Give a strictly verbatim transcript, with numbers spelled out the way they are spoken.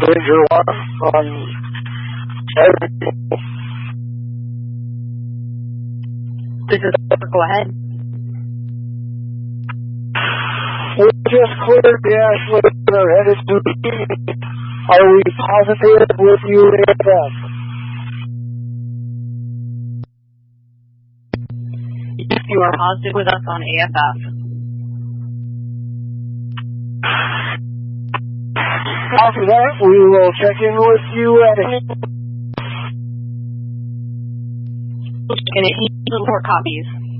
Ranger one on everything. This is go ahead. We just cleared the Ashland and are headed to the Are we positive with you A F F? Yes, you are positive with us on A F F. After that, we will check in with you at and it needs report copies.